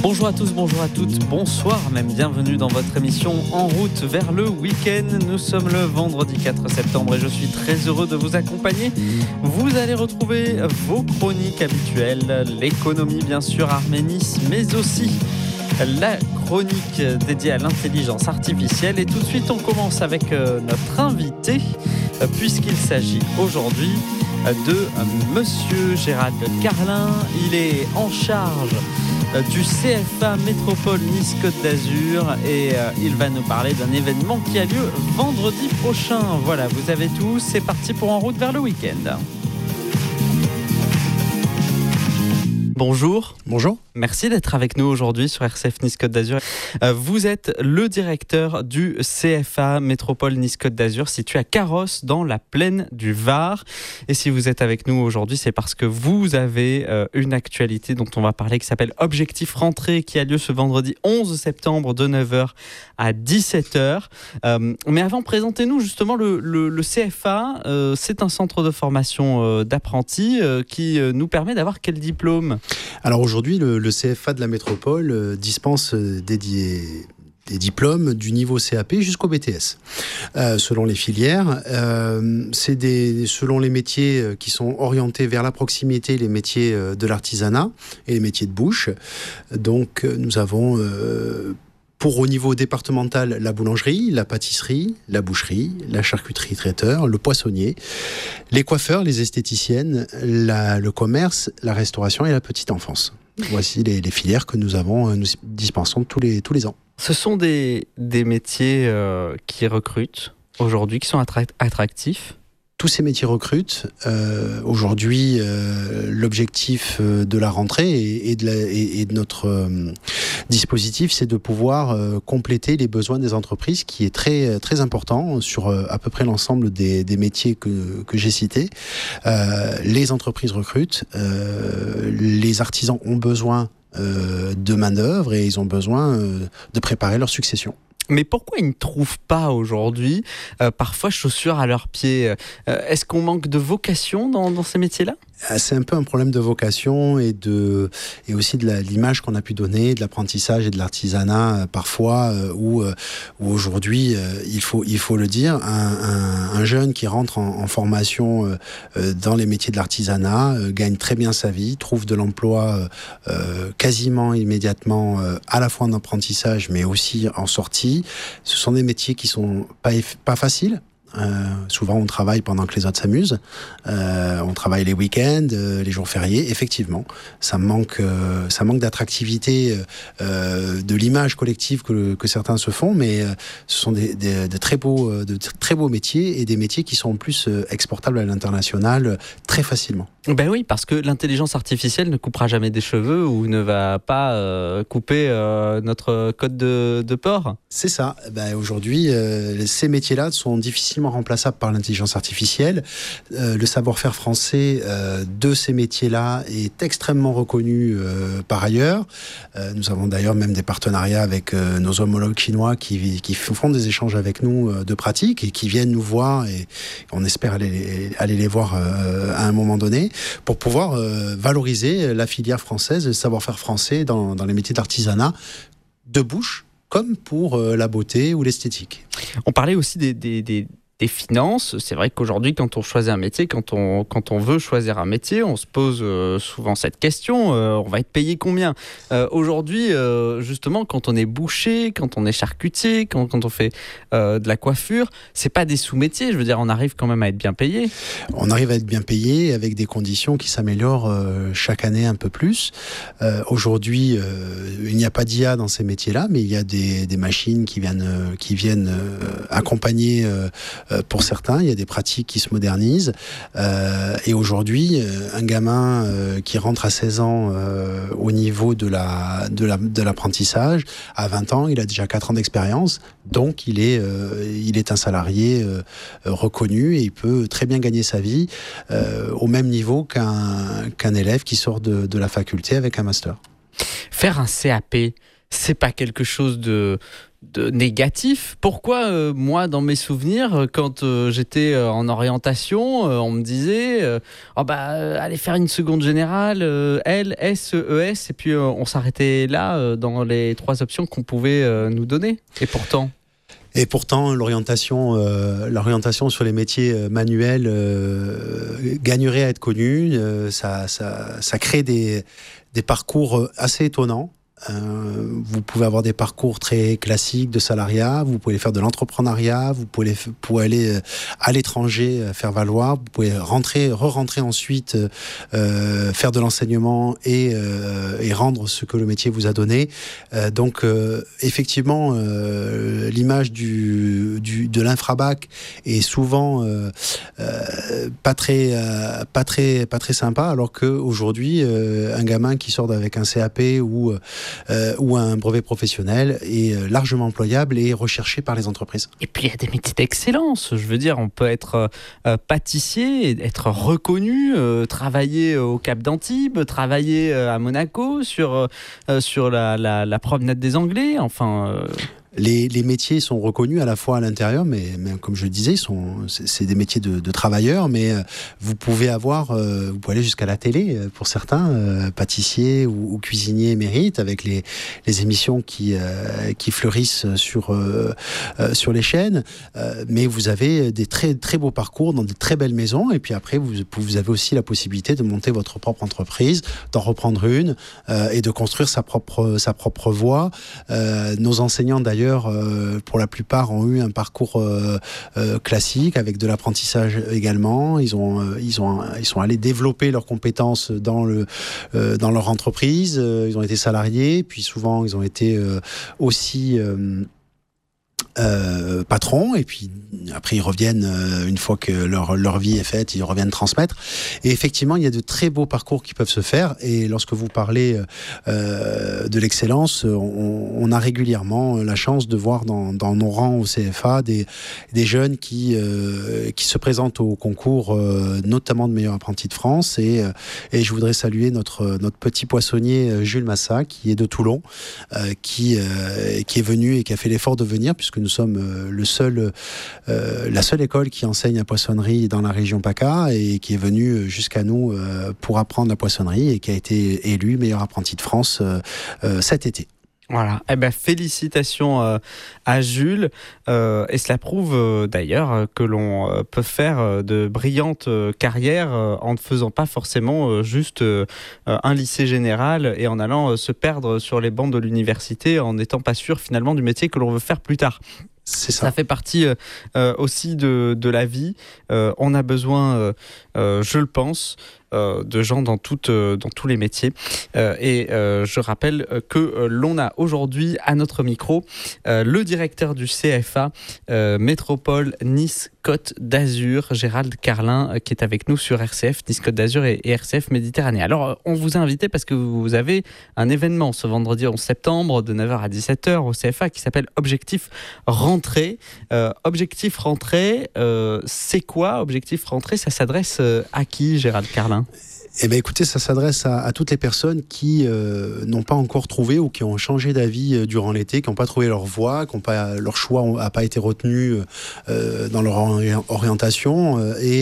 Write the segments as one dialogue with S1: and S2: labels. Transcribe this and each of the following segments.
S1: Bonjour à tous, bonjour à toutes, bonsoir, même bienvenue dans votre émission En route vers le week-end. Nous sommes le vendredi 4 septembre et je suis très heureux de vous accompagner. Vous allez retrouver vos chroniques habituelles, l'économie bien sûr, Arménis, mais aussi la chronique dédiée à l'intelligence artificielle. Et tout de suite, on commence avec notre invité, puisqu'il s'agit aujourd'hui de Monsieur Gérald Carlin. Il est en charge du CFA Métropole Nice-Côte d'Azur et il va nous parler d'un événement qui a lieu vendredi prochain. Voilà, vous avez tout, c'est parti pour En route vers le week-end. Bonjour.
S2: Bonjour.
S1: Merci d'être avec nous aujourd'hui sur RCF Nice-Côte d'Azur. Vous êtes le directeur du CFA Métropole Nice-Côte d'Azur, situé à Carros, dans la plaine du Var. Et si vous êtes avec nous aujourd'hui, c'est parce que vous avez une actualité dont on va parler qui s'appelle Objectif Rentrée, qui a lieu ce vendredi 11 septembre de 9h à 17h. Mais avant, présentez-nous justement le CFA. C'est un centre de formation d'apprentis qui nous permet d'avoir quel diplôme ?
S2: Alors aujourd'hui, le CFA de la métropole dispense des diplômes du niveau CAP jusqu'au BTS, selon les filières. Selon les métiers qui sont orientés vers la proximité, les métiers de l'artisanat et les métiers de bouche. Donc nous avons... au niveau départemental, la boulangerie, la pâtisserie, la boucherie, la charcuterie traiteur, le poissonnier, les coiffeurs, les esthéticiennes, le commerce, la restauration et la petite enfance. Voici les filières que nous dispensons tous les ans.
S1: Ce sont des métiers qui recrutent aujourd'hui, qui sont attractifs.
S2: Tous ces métiers recrutent. Aujourd'hui, l'objectif de la rentrée et de notre dispositif, c'est de pouvoir compléter les besoins des entreprises, qui est très, très important sur à peu près l'ensemble des métiers que j'ai cités. Les entreprises recrutent, les artisans ont besoin de main-d'œuvre et ils ont besoin de préparer leur succession.
S1: Mais pourquoi ils ne trouvent pas aujourd'hui parfois chaussures à leurs pieds ? Est-ce qu'on manque de vocation dans ces métiers-là ?
S2: C'est un peu un problème de vocation et aussi de l'image qu'on a pu donner, de l'apprentissage et de l'artisanat parfois, où aujourd'hui, il faut le dire, un jeune qui rentre en formation dans les métiers de l'artisanat gagne très bien sa vie, trouve de l'emploi quasiment immédiatement, à la fois en apprentissage mais aussi en sortie. Ce sont des métiers qui sont pas faciles. Souvent on travaille pendant que les autres s'amusent, on travaille les week-ends, les jours fériés. Effectivement, ça manque d'attractivité, de l'image collective que certains se font, mais ce sont de très beaux métiers et des métiers qui sont en plus exportables à l'international très facilement.
S1: Ben oui, parce que l'intelligence artificielle ne coupera jamais des cheveux ou ne va pas couper notre code de porc.
S2: C'est ça. Aujourd'hui, ces métiers-là sont difficilement remplaçable par l'intelligence artificielle. Le savoir-faire français de ces métiers-là est extrêmement reconnu par ailleurs. Nous avons d'ailleurs même des partenariats avec nos homologues chinois qui font des échanges avec nous de pratiques et qui viennent nous voir, et on espère aller les voir à un moment donné, pour pouvoir valoriser la filière française, le savoir-faire français dans les métiers d'artisanat de bouche, comme pour la beauté ou l'esthétique.
S1: On parlait aussi des finances. C'est vrai qu'aujourd'hui, quand on choisit un métier, quand on veut choisir un métier, on se pose souvent cette question, on va être payé combien ? Aujourd'hui, justement, quand on est boucher, quand on est charcutier, quand on fait de la coiffure, c'est pas des sous-métiers, je veux dire, on arrive quand même à être bien payé.
S2: On arrive à être bien payé avec des conditions qui s'améliorent chaque année un peu plus. Aujourd'hui, il n'y a pas d'IA dans ces métiers-là, mais il y a des machines qui viennent accompagner pour certains, il y a des pratiques qui se modernisent. Et aujourd'hui, un gamin qui rentre à 16 ans au niveau de l'apprentissage, à 20 ans, il a déjà 4 ans d'expérience. Donc, il est un salarié reconnu et il peut très bien gagner sa vie au même niveau qu'un élève qui sort de la faculté avec un master.
S1: Faire un CAP, c'est pas quelque chose de négatif. Pourquoi moi, dans mes souvenirs, quand j'étais en orientation, on me disait allez faire une seconde générale, L, S, ES, et puis on s'arrêtait là dans les 3 options qu'on pouvait nous donner. Et pourtant,
S2: l'orientation sur les métiers manuels gagnerait à être connue. Ça crée des parcours assez étonnants. Vous pouvez avoir des parcours très classiques de salariat, vous pouvez faire de l'entrepreneuriat, vous pouvez aller à l'étranger faire valoir, vous pouvez re-rentrer ensuite, faire de l'enseignement et rendre ce que le métier vous a donné. Donc effectivement, l'image de l'infrabac est souvent pas très sympa, alors qu'aujourd'hui, un gamin qui sort avec un CAP ou un brevet professionnel est largement employable et recherché par les entreprises.
S1: Et puis il y a des métiers d'excellence. Je veux dire, on peut être pâtissier, être reconnu, travailler au Cap d'Antibes, travailler à Monaco sur la promenade des Anglais.
S2: Les métiers sont reconnus à la fois à l'intérieur, mais comme je le disais, c'est des métiers de travailleurs, mais vous pouvez aller jusqu'à la télé pour certains, pâtissiers ou cuisiniers émérites, avec les émissions qui fleurissent sur les chaînes, mais vous avez des très, très beaux parcours dans de très belles maisons, et puis après, vous avez aussi la possibilité de monter votre propre entreprise, d'en reprendre une, et de construire sa propre voie. Nos enseignants, d'ailleurs, pour la plupart, ont eu un parcours classique avec de l'apprentissage également. Ils sont allés développer leurs compétences dans leur entreprise. Ils ont été salariés, puis souvent ils ont été aussi patrons, et puis après ils reviennent une fois que leur vie est faite, ils reviennent transmettre. Et effectivement, il y a de très beaux parcours qui peuvent se faire, et lorsque vous parlez de l'excellence, on a régulièrement la chance de voir dans nos rangs au CFA des jeunes qui se présentent au concours, notamment de meilleur apprenti de France, et je voudrais saluer notre petit poissonnier Jules Massa, qui est de Toulon, qui est venu et qui a fait l'effort de venir, puisque nous sommes la seule école qui enseigne la poissonnerie dans la région PACA, et qui est venue jusqu'à nous pour apprendre la poissonnerie, et qui a été élu meilleur apprenti de France cet été.
S1: Voilà, félicitations à Jules, et cela prouve d'ailleurs que l'on peut faire de brillantes carrières en ne faisant pas forcément juste un lycée général et en allant se perdre sur les bancs de l'université en n'étant pas sûr finalement du métier que l'on veut faire plus tard.
S2: C'est ça.
S1: Ça fait partie aussi de la vie. On a besoin, je le pense, de gens dans tous les métiers. Et je rappelle que l'on a aujourd'hui à notre micro le directeur du CFA Métropole Nice Côte d'Azur, Gérald Carlin, qui est avec nous sur RCF Nice Côte d'Azur et RCF Méditerranée. Alors, on vous a invité parce que vous avez un événement ce vendredi 11 septembre de 9h à 17h au CFA qui s'appelle Objectif Rentrée. Objectif Rentrée, c'est quoi Objectif Rentrée? Ça s'adresse à qui, Gérald Carlin?
S2: Eh bien, écoutez, ça s'adresse à toutes les personnes qui n'ont pas encore trouvé ou qui ont changé d'avis durant l'été, qui n'ont pas trouvé leur voie, leur choix n'a pas été retenu dans leur orientation,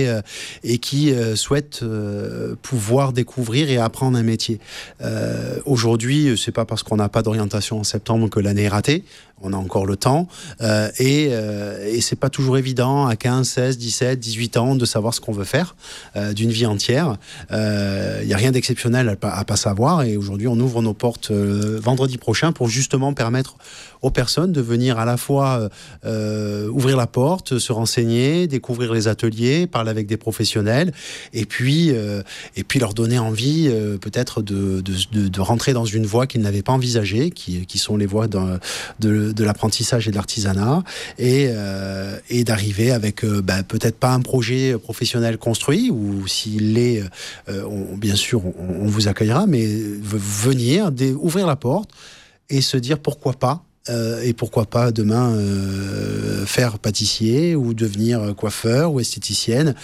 S2: et qui souhaitent pouvoir découvrir et apprendre un métier. Aujourd'hui, c'est pas parce qu'on n'a pas d'orientation en septembre que l'année est ratée. On a encore le temps, et c'est pas toujours évident à 15, 16, 17, 18 ans de savoir ce qu'on veut faire d'une vie entière. Il n'y a rien d'exceptionnel à pas savoir, et aujourd'hui on ouvre nos portes vendredi prochain pour justement permettre aux personnes de venir à la fois ouvrir la porte, se renseigner, découvrir les ateliers, parler avec des professionnels, et puis leur donner envie peut-être de rentrer dans une voie qu'ils n'avaient pas envisagée, qui sont les voies de l'apprentissage et de l'artisanat, et d'arriver avec peut-être pas un projet professionnel construit, ou s'il l'est, bien sûr on vous accueillera, mais venir, ouvrir la porte et se dire pourquoi pas. Et pourquoi pas demain faire pâtissier ou devenir coiffeur ou esthéticienne.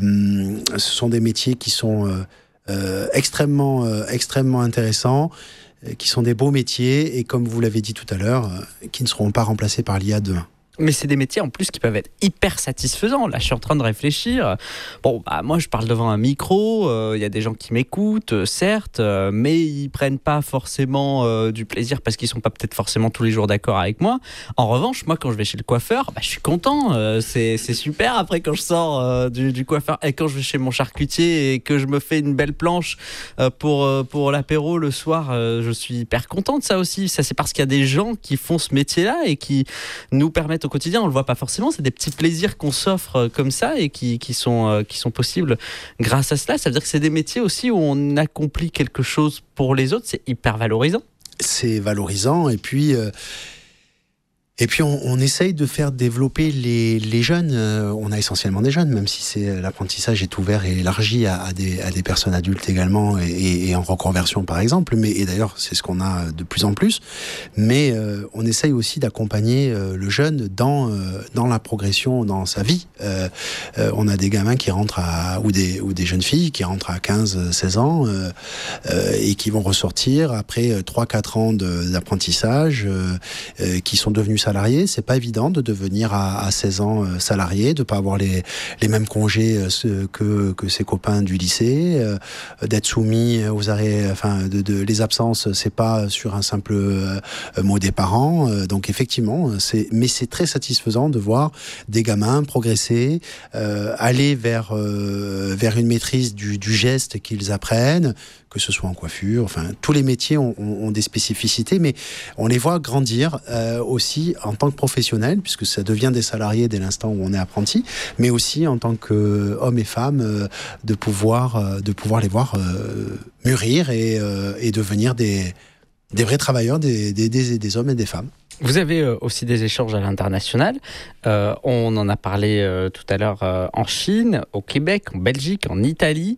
S2: Ce sont des métiers qui sont extrêmement intéressants. qui sont des beaux métiers et comme vous l'avez dit tout à l'heure, qui ne seront pas remplacés par l'IA demain.
S1: Mais c'est des métiers en plus qui peuvent être hyper satisfaisants. Là, je suis en train de réfléchir. Bon, moi, je parle devant un micro. Il y a des gens qui m'écoutent, certes, mais ils prennent pas forcément du plaisir parce qu'ils sont pas peut-être forcément tous les jours d'accord avec moi. En revanche, moi, quand je vais chez le coiffeur, je suis content. C'est super. Après, quand je sors du coiffeur et quand je vais chez mon charcutier et que je me fais une belle planche pour l'apéro le soir, je suis hyper content de ça aussi. Ça, c'est parce qu'il y a des gens qui font ce métier-là et qui nous permettent au quotidien, on le voit pas forcément, c'est des petits plaisirs qu'on s'offre comme ça et qui sont possibles grâce à cela. Ça veut dire que c'est des métiers aussi où on accomplit quelque chose pour les autres, c'est hyper valorisant.
S2: C'est valorisant et puis on essaye de faire développer les jeunes. On a essentiellement des jeunes, même si l'apprentissage est ouvert et élargi à des personnes adultes également et en reconversion par exemple. Et d'ailleurs c'est ce qu'on a de plus en plus. Mais on essaye aussi d'accompagner le jeune dans la progression dans sa vie. On a des gamins qui rentrent ou des jeunes filles qui rentrent à 15-16 ans et qui vont ressortir après 3-4 ans d'apprentissage, qui sont devenus salarié. C'est pas évident de devenir à 16 ans salarié, de pas avoir les mêmes congés que ses copains du lycée, d'être soumis aux arrêts, les absences, c'est pas sur un simple mot des parents. Donc effectivement, mais c'est très satisfaisant de voir des gamins progresser, aller vers une maîtrise du geste qu'ils apprennent, que ce soit en coiffure, tous les métiers ont des spécificités, mais on les voit grandir aussi en tant que professionnels, puisque ça devient des salariés dès l'instant où on est apprenti, mais aussi en tant qu'hommes et femmes, de pouvoir les voir mûrir et devenir des vrais travailleurs, des hommes et des femmes.
S1: Vous avez aussi des échanges à l'international. On en a parlé tout à l'heure en Chine, au Québec, en Belgique, en Italie.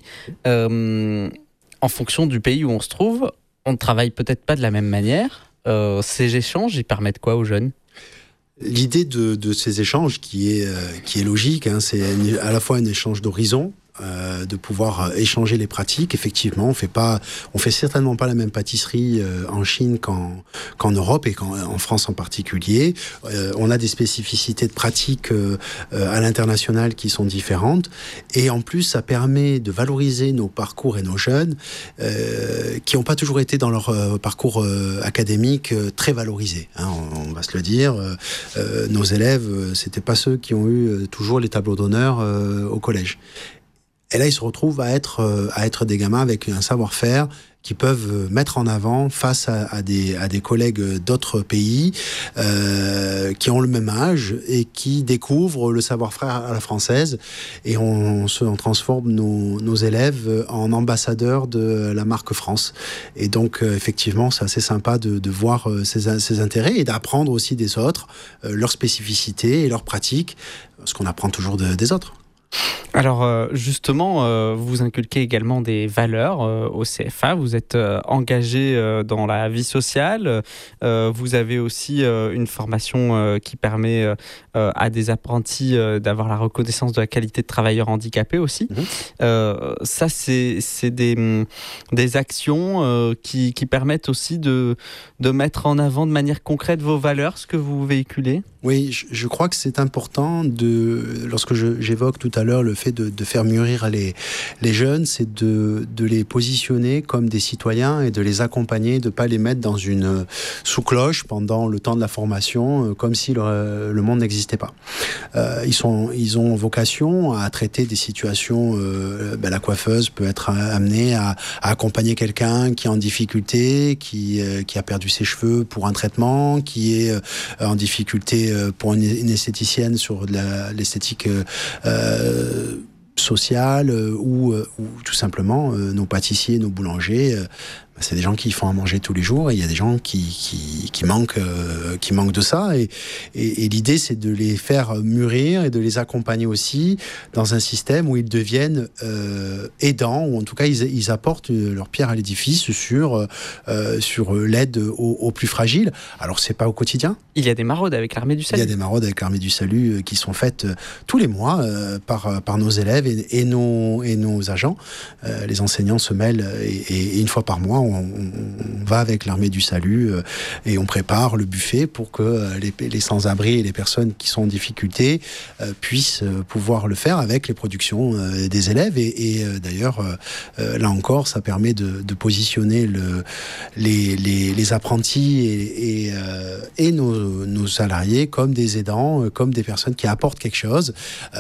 S1: En fonction du pays où on se trouve, on ne travaille peut-être pas de la même manière. Ces échanges, ils permettent quoi aux jeunes ?
S2: L'idée de ces échanges qui est logique, c'est à la fois un échange d'horizon, de pouvoir échanger les pratiques. Effectivement, on fait certainement pas la même pâtisserie en Chine qu'en Europe et en France en particulier. On a des spécificités de pratiques à l'international qui sont différentes. Et en plus, ça permet de valoriser nos parcours et nos jeunes qui n'ont pas toujours été dans leur parcours académique très valorisés. On va se le dire. Nos élèves, c'était pas ceux qui ont eu toujours les tableaux d'honneur au collège. Et là, ils se retrouvent à être des gamins avec un savoir-faire qui peuvent mettre en avant face à des collègues d'autres pays qui ont le même âge et qui découvrent le savoir-faire à la française. Et on transforme nos élèves en ambassadeurs de la marque France. Et donc, effectivement, c'est assez sympa de voir ces intérêts et d'apprendre aussi des autres, leurs spécificités et leurs pratiques, ce qu'on apprend toujours des autres.
S1: Alors justement, vous inculquez également des valeurs au CFA, vous êtes engagé dans la vie sociale, vous avez aussi une formation qui permet à des apprentis d'avoir la reconnaissance de la qualité de travailleur handicapé aussi. Ça, c'est des actions qui permettent aussi de mettre en avant de manière concrète vos valeurs, ce que vous véhiculez.
S2: Oui, je crois que c'est important lorsque j'évoque tout à l'heure le fait de faire mûrir les jeunes, c'est de les positionner comme des citoyens et de les accompagner, de ne pas les mettre dans une sous-cloche pendant le temps de la formation, comme si le monde n'existait pas. Ils ont vocation à traiter des situations, la coiffeuse peut être amenée à accompagner quelqu'un qui est en difficulté, qui a perdu ses cheveux pour un traitement, qui est en difficulté pour une esthéticienne sur l'esthétique sociale ou tout simplement nos pâtissiers, nos boulangers. C'est des gens qui font à manger tous les jours et il y a des gens qui manquent de ça et l'idée c'est de les faire mûrir et de les accompagner aussi dans un système où ils deviennent aidants ou en tout cas ils apportent leur pierre à l'édifice sur l'aide aux plus fragiles. Alors c'est pas au quotidien.
S1: Il y a des maraudes avec l'Armée du Salut.
S2: Il y a des maraudes avec l'Armée du Salut qui sont faites tous les mois par nos élèves et nos agents. Les enseignants se mêlent et une fois par mois on va avec l'armée du salut et on prépare le buffet pour que les sans-abri et les personnes qui sont en difficulté puissent pouvoir le faire avec les productions des élèves. Et d'ailleurs, là encore, ça permet de positionner les apprentis et nos salariés comme des aidants, comme des personnes qui apportent quelque chose.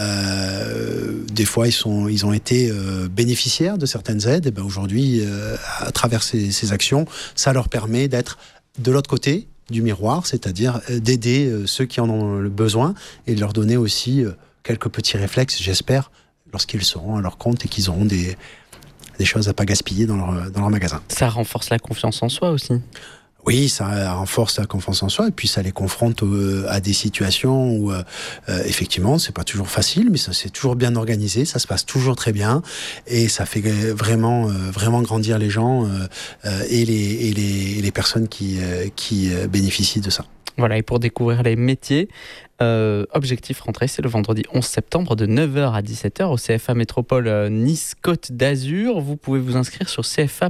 S2: Des fois, ils ont été bénéficiaires de certaines aides. Et ben aujourd'hui, à travers ces actions, ça leur permet d'être de l'autre côté du miroir, c'est-à-dire d'aider ceux qui en ont le besoin et de leur donner aussi quelques petits réflexes, j'espère, lorsqu'ils seront à leur compte et qu'ils auront des choses à pas gaspiller dans leur magasin.
S1: Ça renforce la confiance en soi aussi.
S2: Oui, ça renforce la confiance en soi et puis ça les confronte à des situations où effectivement c'est pas toujours facile, mais ça c'est toujours bien organisé, ça se passe toujours très bien et ça fait vraiment grandir les gens et les personnes qui bénéficient de ça.
S1: Voilà, et pour découvrir les métiers, Objectif Rentrée, c'est le vendredi 11 septembre de 9h à 17h au CFA Métropole Nice-Côte d'Azur. Vous pouvez vous inscrire sur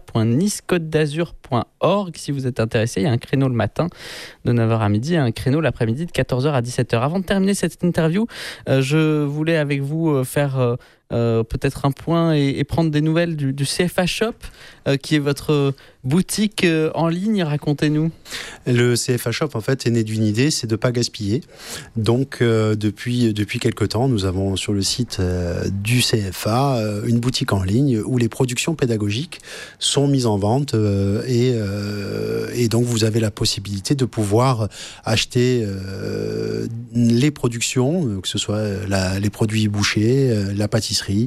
S1: cfa.nice-côte-d'azur.org si vous êtes intéressé. Il y a un créneau le matin de 9h à midi et un créneau l'après-midi de 14h à 17h. Avant de terminer cette interview, je voulais avec vous faire peut-être un point et prendre des nouvelles du CFA Shop, qui est votre boutique en ligne. Racontez-nous.
S2: Le CFA Shop, en fait, est né d'une idée, c'est de ne pas gaspiller. Donc, depuis quelque temps, nous avons sur le site du CFA une boutique en ligne où les productions pédagogiques sont mises en vente et donc vous avez la possibilité de pouvoir acheter les productions, que ce soit les produits bouchers, la pâtisserie,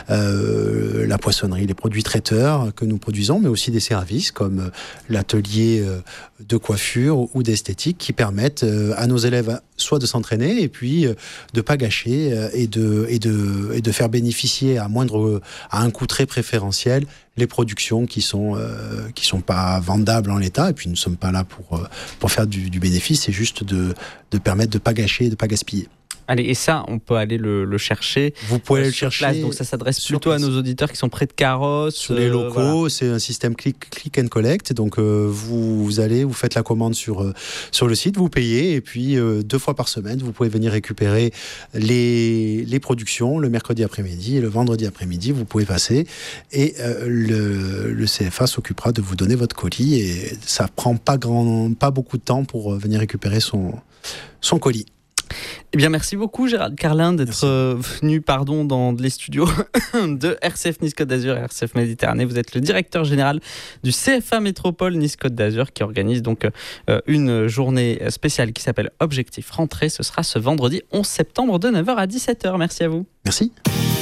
S2: la poissonnerie, les produits traiteurs que nous produisons, mais aussi des services comme l'atelier de coiffure ou d'esthétique qui permettent à nos élèves soit de s'entraîner et puis de pas gâcher et de faire bénéficier à un coût très préférentiel les productions qui sont pas vendables en l'état. Et puis nous ne sommes pas là pour faire du bénéfice, c'est juste de permettre de pas gâcher et de pas gaspiller.
S1: Allez, et ça, on peut aller le chercher.
S2: Vous pouvez aller le chercher.
S1: Place, donc ça s'adresse plutôt à nos auditeurs qui sont près de Carrosse.
S2: Sur les locaux, voilà. C'est un système click and collect. Donc vous allez, vous faites la commande sur le site, vous payez et puis 2 fois par semaine, vous pouvez venir récupérer les productions le mercredi après-midi et le vendredi après-midi. Vous pouvez passer et le CFA s'occupera de vous donner votre colis et ça prend pas beaucoup de temps pour venir récupérer son colis.
S1: Eh bien, merci beaucoup Gérald Carlin d'être venu dans les studios de RCF Nice-Côte d'Azur et RCF Méditerranée. Vous êtes le directeur général du CFA Métropole Nice-Côte d'Azur qui organise donc une journée spéciale qui s'appelle Objectif Rentrée. Ce sera ce vendredi 11 septembre de 9h à 17h. Merci à vous.
S2: Merci.